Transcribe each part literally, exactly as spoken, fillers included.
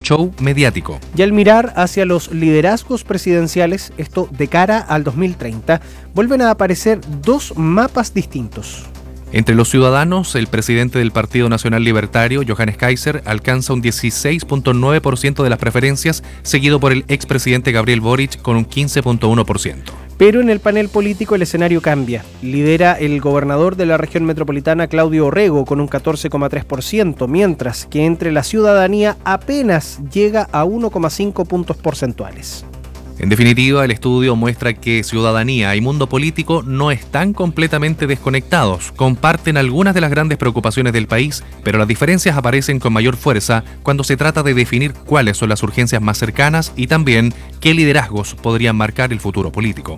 show mediático. Y al mirar hacia los liderazgos presidenciales, esto de cara al dos mil treinta, vuelven a aparecer dos mapas distintos. Entre los ciudadanos, el presidente del Partido Nacional Libertario, Johannes Kaiser, alcanza un dieciséis punto nueve por ciento de las preferencias, seguido por el expresidente Gabriel Boric con un quince punto uno por ciento. Pero en el panel político el escenario cambia. Lidera el gobernador de la región metropolitana, Claudio Orrego, con un catorce coma tres por ciento, mientras que entre la ciudadanía apenas llega a uno coma cinco puntos porcentuales. En definitiva, el estudio muestra que ciudadanía y mundo político no están completamente desconectados, comparten algunas de las grandes preocupaciones del país, pero las diferencias aparecen con mayor fuerza cuando se trata de definir cuáles son las urgencias más cercanas y también qué liderazgos podrían marcar el futuro político.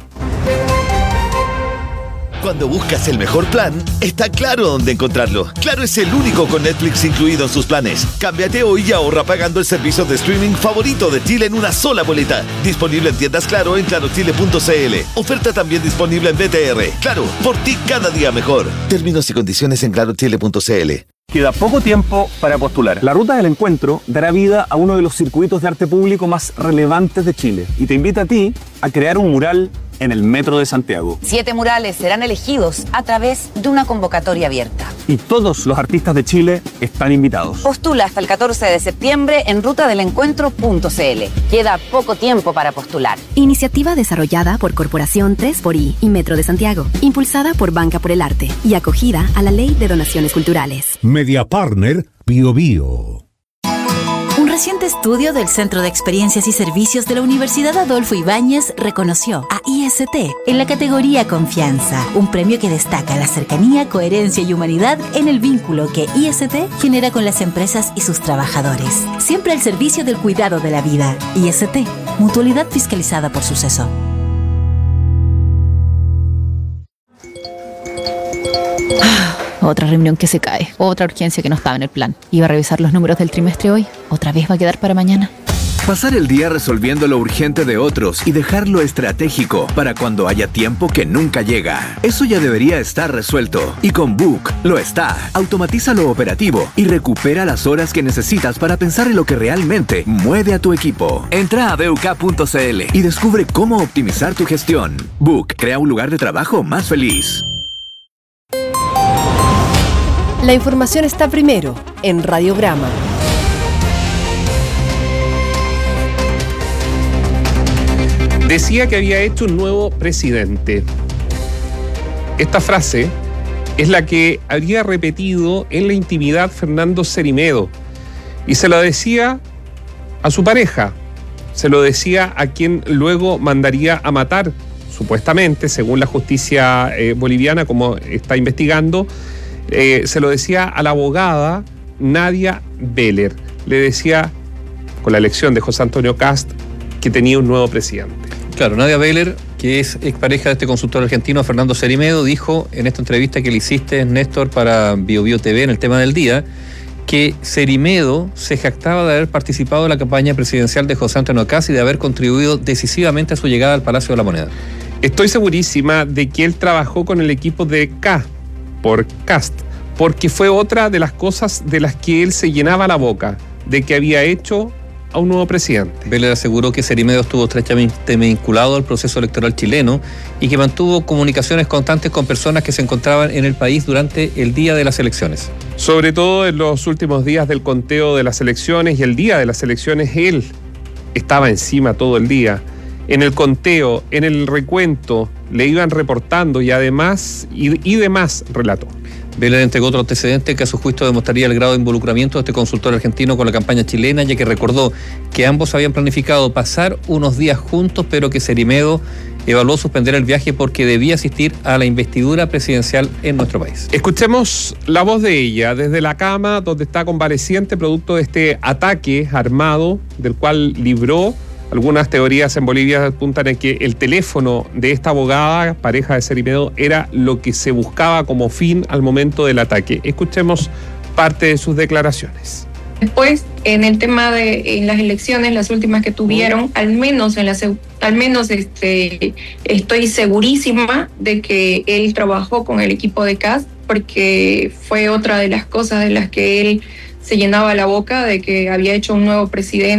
Cuando buscas el mejor plan, está Claro dónde encontrarlo. Claro es el único con Netflix incluido en sus planes. Cámbiate hoy y ahorra pagando el servicio de streaming favorito de Chile en una sola boleta. Disponible en tiendas Claro en claro chile punto c l. Oferta también disponible en B T R. Claro, por ti cada día mejor. Términos y condiciones en claro chile punto c l. Queda poco tiempo para postular. La Ruta del Encuentro dará vida a uno de los circuitos de arte público más relevantes de Chile y te invita a ti a crear un mural en el Metro de Santiago. Siete murales serán elegidos a través de una convocatoria abierta. Y todos los artistas de Chile están invitados. Postula hasta el catorce de septiembre en ruta del encuentro punto c l. Queda poco tiempo para postular. Iniciativa desarrollada por Corporación tres por I y Metro de Santiago, impulsada por Banca por el Arte y acogida a la Ley de Donaciones Culturales. Media Partner Bio Bio. Un reciente estudio del Centro de Experiencias y Servicios de la Universidad Adolfo Ibáñez reconoció a I S T en la categoría Confianza, un premio que destaca la cercanía, coherencia y humanidad en el vínculo que I S T genera con las empresas y sus trabajadores. Siempre al servicio del cuidado de la vida. I S T, mutualidad fiscalizada por Suceso. Otra reunión que se cae, otra urgencia que no estaba en el plan. Iba a revisar los números del trimestre hoy, otra vez va a quedar para mañana. Pasar el día resolviendo lo urgente de otros y dejar lo estratégico para cuando haya tiempo que nunca llega. Eso ya debería estar resuelto. Y con Book lo está. Automatiza lo operativo y recupera las horas que necesitas para pensar en lo que realmente mueve a tu equipo. Entra a b u k punto c l y descubre cómo optimizar tu gestión. Book crea un lugar de trabajo más feliz. La información está primero en Radiograma. Decía que había hecho un nuevo presidente. Esta frase es la que había repetido en la intimidad Fernando Cerimedo. Y se lo decía a su pareja. Se lo decía a quien luego mandaría a matar, supuestamente, según la justicia eh, boliviana, como está investigando. Eh, se lo decía a la abogada Nadia Beller. Le decía, con la elección de José Antonio Kast, que tenía un nuevo presidente. Claro, Nadia Beller, que es expareja de este consultor argentino, Fernando Cerimedo, dijo en esta entrevista que le hiciste, Néstor, para Bio Bio T V en el tema del día, que Cerimedo se jactaba de haber participado en la campaña presidencial de José Antonio Kast y de haber contribuido decisivamente a su llegada al Palacio de la Moneda. Estoy segurísima de que él trabajó con el equipo de K por Kast, porque fue otra de las cosas de las que él se llenaba la boca, de que había hecho a un nuevo presidente. Beller aseguró que Cerimedo estuvo estrechamente vinculado al proceso electoral chileno y que mantuvo comunicaciones constantes con personas que se encontraban en el país durante el día de las elecciones. Sobre todo en los últimos días del conteo de las elecciones y el día de las elecciones, él estaba encima todo el día. En el conteo, en el recuento, le iban reportando y además, y, y demás relató. Beller entregó otro antecedente que a su juicio demostraría el grado de involucramiento de este consultor argentino con la campaña chilena, ya que recordó que ambos habían planificado pasar unos días juntos, pero que Cerimedo evaluó suspender el viaje porque debía asistir a la investidura presidencial en nuestro país. Escuchemos la voz de ella desde la cama donde está convaleciente producto de este ataque armado del cual libró. Algunas teorías en Bolivia apuntan a que el teléfono de esta abogada, pareja de Cerimedo, era lo que se buscaba como fin al momento del ataque. Escuchemos parte de sus declaraciones. Después, en el tema de en las elecciones, las últimas que tuvieron, al menos en las, al menos este, estoy segurísima de que él trabajó con el equipo de Kast, porque fue otra de las cosas de las que él se llenaba la boca, de que había hecho un nuevo presidente.